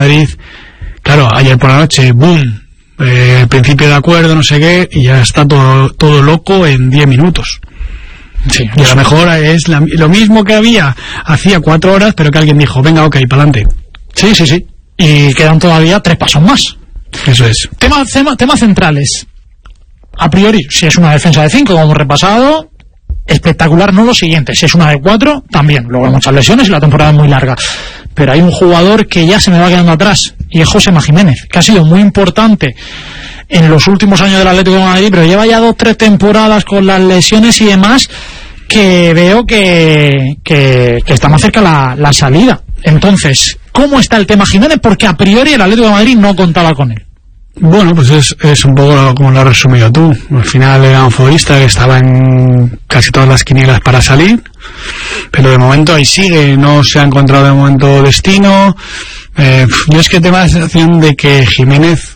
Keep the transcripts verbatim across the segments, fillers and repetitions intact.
Madrid, claro, ayer por la noche, boom, eh, principio de acuerdo, no sé qué, y ya está todo, todo loco en diez minutos. Sí, y a lo mejor es la, lo mismo que había hacía cuatro horas, pero que alguien dijo, venga, ok, para adelante. Sí, sí, sí. Y quedan todavía tres pasos más. Eso es. Tema, tema, temas centrales. A priori, si es una defensa de cinco, como hemos repasado, espectacular, no lo siguiente. Si es una de cuatro, también. Luego hay muchas lesiones y la temporada es muy larga. Pero hay un jugador que ya se me va quedando atrás, y es Josema Jiménez, que ha sido muy importante en los últimos años del Atlético de Madrid, pero lleva ya dos, tres temporadas con las lesiones y demás, que veo que, que, que está más cerca la, la salida. Entonces, ¿cómo está el tema Jiménez? Porque a priori el Atlético de Madrid no contaba con él. Bueno, pues es, es un poco como lo has resumido tú. Al final era un futbolista que estaba en casi todas las quinielas para salir, pero de momento ahí sigue, no se ha encontrado de momento destino. Eh, yo es que tengo la sensación de que Jiménez,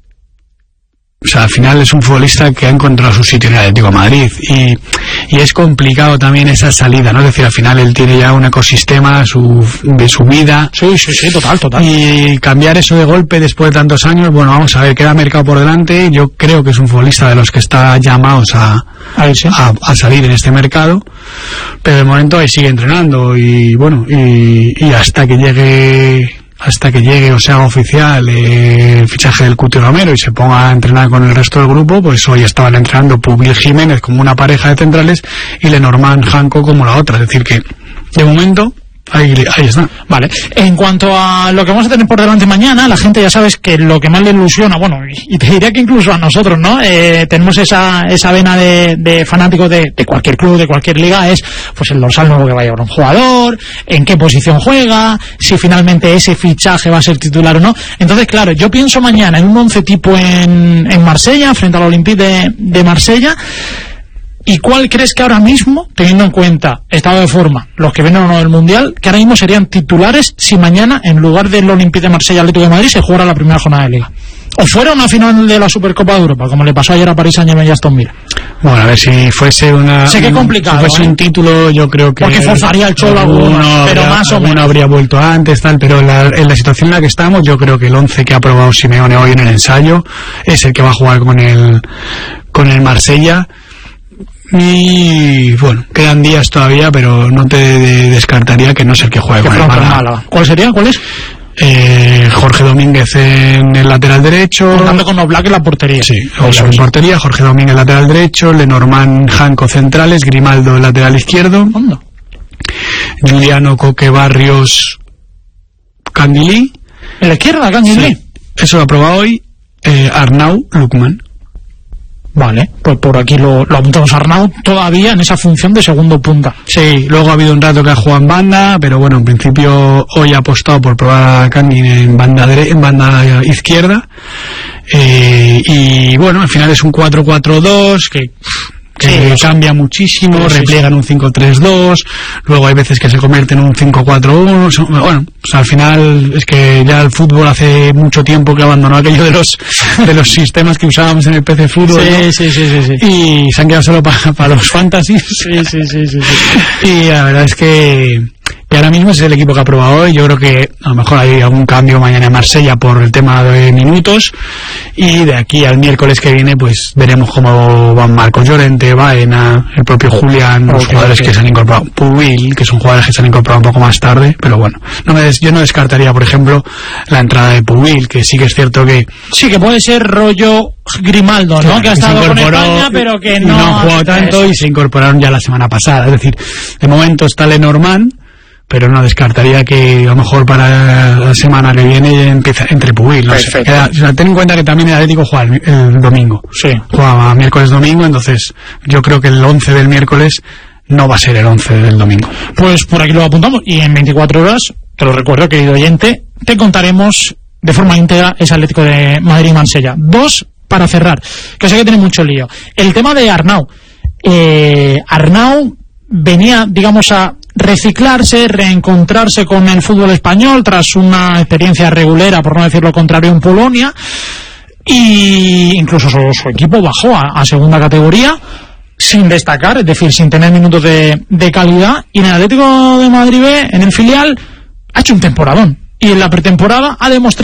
o sea, al final es un futbolista que ha encontrado su sitio en el Atlético de Madrid, y, y es complicado también esa salida, ¿no? Es decir, al final él tiene ya un ecosistema su, de su vida. Sí, sí, sí, total, total. Y cambiar eso de golpe después de tantos años, bueno, vamos a ver, queda mercado por delante. Yo creo que es un futbolista de los que está llamados a, a, a, a salir en este mercado, pero de momento ahí sigue entrenando, y bueno, y, y hasta que llegue... hasta que llegue o sea oficial eh, el fichaje del Cuti Romero y se ponga a entrenar con el resto del grupo, pues hoy estaban entrenando Pubil Jiménez como una pareja de centrales y Lenormand Janko como la otra, es decir que de momento Ahí, ahí está. Vale. En cuanto a lo que vamos a tener por delante mañana, la gente ya sabes que lo que más le ilusiona, bueno, y te diría que incluso a nosotros, ¿no? Eh, tenemos esa esa vena de, de fanáticos de, de cualquier club, de cualquier liga, es pues el dorsal nuevo que va a llevar un jugador, en qué posición juega, si finalmente ese fichaje va a ser titular o no. Entonces, claro, yo pienso mañana en un once tipo en, en Marsella, frente al Olympique de, de Marsella. ¿Y cuál crees que ahora mismo, teniendo en cuenta estado de forma, los que vienen o no del Mundial, que ahora mismo serían titulares si mañana, en lugar del Olympique de Marsella Atlético de Madrid, se jugara la primera jornada de Liga? O fuera una final de la Supercopa de Europa, como le pasó ayer a Paris Saint-Germain y Aston Villa. Bueno, a ver, si fuese una... Sé que es complicado, Si fuese ¿eh? un título, yo creo que... Porque forzaría el Cholo alguno, pero habría, más o menos. habría vuelto antes, tal, pero la, en la situación en la que estamos, yo creo que el once que ha aprobado Simeone hoy en el ensayo es el que va a jugar con el, con el Marsella. Y bueno, quedan días todavía, pero no te de, descartaría que no es el que juegue con el Málaga. ¿Cuál sería? ¿Cuál es? Eh, Jorge Domínguez en el lateral derecho, jugando con Oblak en la portería. Sí, en portería, Jorge Domínguez lateral derecho, Lenormand Janko centrales, Grimaldo lateral izquierdo, ¿Onda? Juliano Coque Barrios Candilí. ¿En la izquierda, Candilí? Sí, eso lo ha probado hoy. eh, Arnau Lukman. Vale, pues por aquí lo, lo apuntamos a Arnau todavía en esa función de segundo punta. Sí, luego ha habido un rato que ha jugado en banda, pero bueno, en principio hoy ha apostado por probar a Candy en banda dere- en banda izquierda. Eh, y bueno, al final es un cuatro cuatro dos que... que sí, cambia muchísimo, sí, repliega en un cinco tres dos, luego hay veces que se convierte en un cinco cuatro uno, bueno, pues al final es que ya el fútbol hace mucho tiempo que abandonó aquello de los de los sistemas que usábamos en el P C Fútbol, sí, ¿no? sí, sí, sí, sí. Y se han quedado solo para pa los fantasies. Sí, sí, sí, sí, sí. Y la verdad es que y ahora mismo es el equipo que ha probado hoy. Yo creo que a lo mejor hay algún cambio mañana en Marsella por el tema de minutos, y de aquí al miércoles que viene pues veremos cómo van Marcos Llorente, Baena, el propio Julián, los okay, jugadores okay. que se han incorporado, Pubil, que son jugadores que se han incorporado un poco más tarde, pero bueno, no me des, yo no descartaría, por ejemplo, la entrada de Pubil, que sí que es cierto que sí que puede ser rollo Grimaldo, ¿no? Sí, que ha estado con España, pero que no, no ha jugado tanto eso. Y se incorporaron ya la semana pasada, es decir, de momento está Lenormand, pero no descartaría que a lo mejor para la semana que viene empieza entre Pubil, no sé. Queda, o sea, ten en cuenta que también el Atlético juega el, el domingo, sí, juega miércoles domingo, entonces yo creo que el once del miércoles no va a ser el once del domingo. Pues por aquí lo apuntamos, y en veinticuatro horas, te lo recuerdo, querido oyente, te contaremos de forma íntegra ese Atlético de Madrid y Marsella. Dos para cerrar, que sé que tiene mucho lío. El tema de Arnau. Eh, Arnau venía, digamos, a reciclarse, reencontrarse con el fútbol español tras una experiencia regulera, por no decir lo contrario, en Polonia, y incluso su, su equipo bajó a, a segunda categoría sin destacar, es decir, sin tener minutos de, de calidad, y en el Atlético de Madrid B, en el filial, ha hecho un temporadón, y en la pretemporada ha demostrado